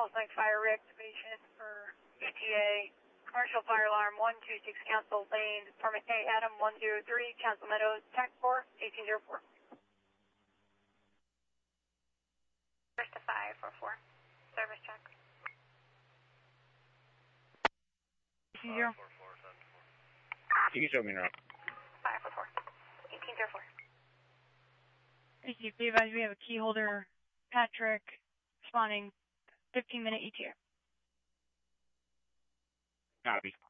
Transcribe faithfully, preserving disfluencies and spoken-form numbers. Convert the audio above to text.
call sign fire reactivation for E T A. Commercial fire alarm one two six Council Lane, Department A, Adam one zero three, Council Meadows, Tech four, eighteen zero four. First to five four four. Service check. eighteen zero. You can show me now. five four four. eighteen zero four. Thank you. Be advised we have a key holder, Patrick, responding fifteen minute E T A. Copy.